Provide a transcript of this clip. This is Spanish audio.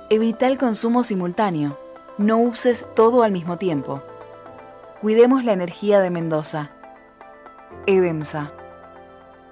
Evita el consumo simultáneo. No uses todo al mismo tiempo. Cuidemos la energía de Mendoza. EDEMSA.